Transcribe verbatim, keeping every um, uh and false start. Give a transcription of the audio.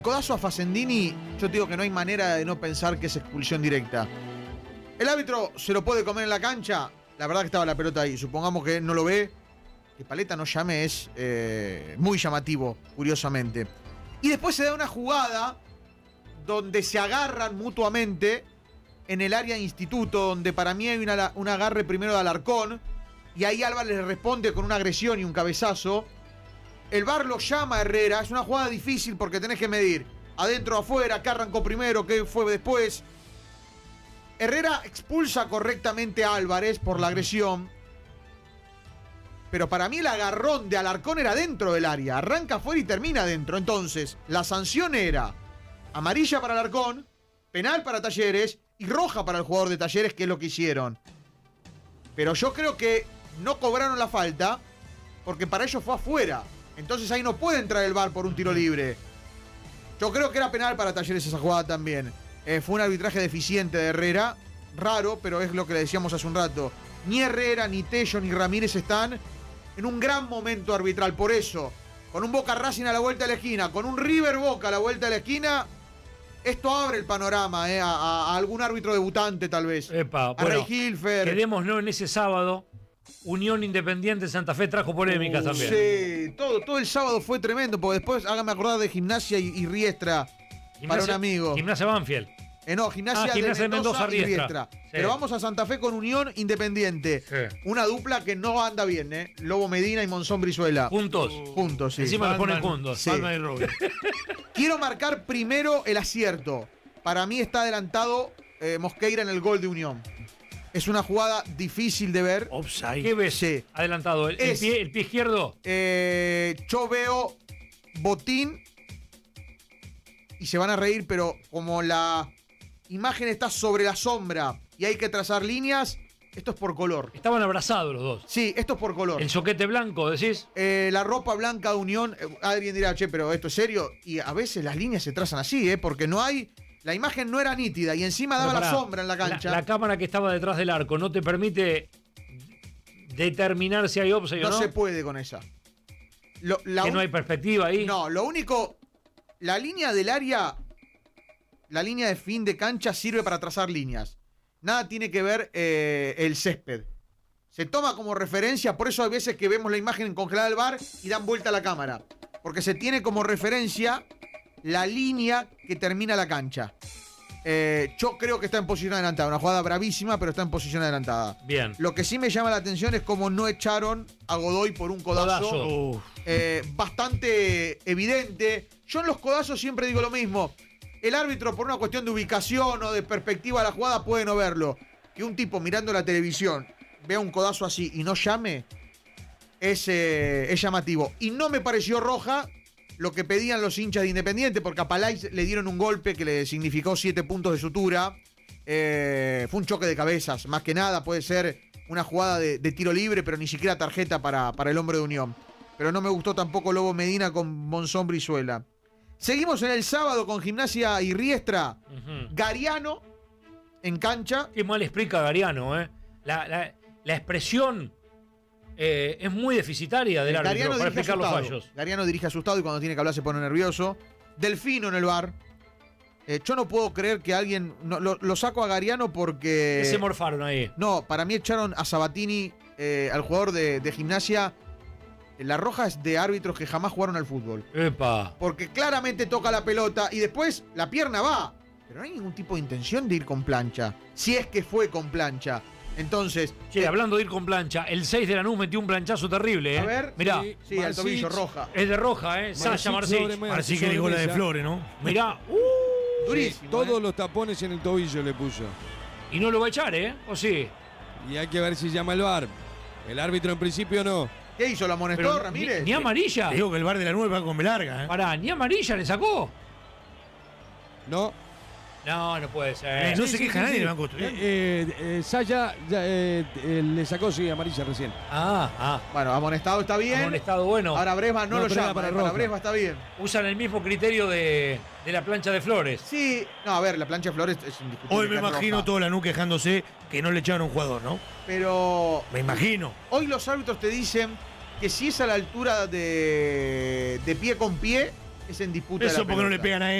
Codazo a Facendini, yo te digo que no hay manera de no pensar que es expulsión directa. El árbitro se lo puede comer en la cancha, la verdad que estaba la pelota ahí, supongamos que no lo ve, que Paletta no llame es eh, muy llamativo, curiosamente. Y después se da una jugada donde se agarran mutuamente en el área de Instituto, donde para mí hay una, un agarre primero de Alarcón, y ahí Álvarez le responde con una agresión y un cabezazo. El V A R lo llama a Herrera, es una jugada difícil porque tenés que medir adentro o afuera, qué arrancó primero, qué fue después. Herrera expulsa correctamente a Álvarez por la agresión, pero para mí el agarrón de Alarcón era dentro del área, arranca afuera y termina dentro. Entonces, la sanción era amarilla para Alarcón, penal para Talleres y roja para el jugador de Talleres, que es lo que hicieron. Pero yo creo que no cobraron la falta porque para ellos fue afuera. Entonces ahí no puede entrar el V A R por un tiro libre. Yo creo que era penal para Talleres esa jugada también. Eh, fue un arbitraje deficiente de Herrera. Raro, pero es lo que le decíamos hace un rato. Ni Herrera, ni Tello, ni Ramírez están en un gran momento arbitral. Por eso, con un Boca Racing a la vuelta de la esquina, con un River Boca a la vuelta de la esquina, esto abre el panorama eh, a, a, a algún árbitro debutante tal vez. Epa, a bueno, Rey Hilfer. Quedémonos en ese sábado. Unión Independiente Santa Fe trajo polémicas uh, también. Sí, todo, todo el sábado fue tremendo, porque después hágame acordar de Gimnasia y, y Riestra Gimnasia, para un amigo. Gimnasia Banfield. Eh, no, Gimnasia, ah, Gimnasia de Mendoza, de Mendoza y Riestra. Riestra. Sí. Pero vamos a Santa Fe con Unión Independiente. Sí. Una dupla que no anda bien, ¿eh? Lobo Medina y Monzón Brizuela. Juntos. Uh, juntos, sí. Encima los ponen juntos. Sí. Palma y Rubio. Quiero marcar primero el acierto. Para mí está adelantado eh, Mosqueira en el gol de Unión. Es una jugada difícil de ver. Offside. ¿Qué ves? Sí. Adelantado. ¿El, es, el, pie, ¿El pie izquierdo? Eh, yo veo botín y se van a reír, pero como la imagen está sobre la sombra y hay que trazar líneas, esto es por color. Estaban abrazados los dos. Sí, esto es por color. ¿El soquete blanco, decís? Eh, la ropa blanca de Unión. Eh, alguien dirá, che, pero esto es serio. Y a veces las líneas se trazan así, ¿eh? Porque no hay... La imagen no era nítida y encima daba pará, la sombra en la cancha. La, la cámara que estaba detrás del arco no te permite determinar si hay offside o no. No se puede con esa. Lo, la que un... no hay perspectiva ahí. No, lo único... La línea del área, la línea de fin de cancha sirve para trazar líneas. Nada tiene que ver eh, el césped. Se toma como referencia, por eso hay veces que vemos la imagen congelada del V A R y dan vuelta a la cámara. Porque se tiene como referencia la línea que termina la cancha. Eh, yo creo que está en posición adelantada. Una jugada bravísima, pero está en posición adelantada. Bien. Lo que sí me llama la atención es cómo no echaron a Godoy por un codazo. codazo. Eh, bastante evidente. Yo en los codazos siempre digo lo mismo. El árbitro, por una cuestión de ubicación o de perspectiva de la jugada, puede no verlo. Que un tipo mirando la televisión vea un codazo así y no llame, es, eh, es llamativo. Y no me pareció roja lo que pedían los hinchas de Independiente, porque a Palais le dieron un golpe que le significó siete puntos de sutura. Eh, fue un choque de cabezas, más que nada. Puede ser una jugada de, de tiro libre, pero ni siquiera tarjeta para, para el hombre de Unión. Pero no me gustó tampoco Lobo Medina con Monzón Brizuela. Seguimos en el sábado con Gimnasia y Riestra. Uh-huh. Gariano en cancha. Qué mal explica Gariano, ¿eh? La, la, la expresión eh, es muy deficitaria del árbitro para explicar los fallos. Gariano dirige asustado y cuando tiene que hablar se pone nervioso. Delfino en el V A R. Eh, yo no puedo creer que alguien... No, lo, lo saco a Gariano porque... ¿Qué se morfaron ahí? No, para mí echaron a Sabatini, eh, al jugador de, de Gimnasia. La roja es de árbitros que jamás jugaron al fútbol. Epa. Porque claramente toca la pelota y después la pierna va. Pero no hay ningún tipo de intención de ir con plancha. Si es que fue con plancha. Entonces... Che, eh, hablando de ir con plancha, el seis de Lanús metió un planchazo terrible, ¿eh? A ver. Mirá. Sí, sí al tobillo, roja. Es de roja, ¿eh? Sasha Marcich. Marcich que ligó la de Flores, ¿no? Mirá. Uh, durísimo. Sí, todos eh. los tapones en el tobillo le puso. Y no lo va a echar, ¿eh? ¿O sí? Y hay que ver si llama el V A R. El árbitro en principio no. ¿Qué hizo? ¿La amonestó, Pero Ramírez? Ni, ni amarilla. Te digo que el V A R de la nueve va con B larga, ¿eh? Pará, ni amarilla le sacó. No. No, no puede ser. Eh, no Sí, se sí, queja sí, nadie sí. del Banco Estudiante. Eh, eh, eh, Saya ya, eh, eh, le sacó, sí, amarilla recién. Ah, ah. Bueno, amonestado está bien. Amonestado bueno. Ahora Bresma no, No, lo pero era llama. para Para, para roja. Bresma está bien. Usan el mismo criterio de, de la plancha de Flores. Sí. No, a ver, la plancha de Flores es indiscutible. Hoy me que es imagino roja. todo Lanús quejándose que no le echaron a un jugador, ¿no? Pero... Me imagino. Hoy los árbitros te dicen que si es a la altura de, de pie con pie, es en disputa. Eso de la porque no le pelota. pegan a él.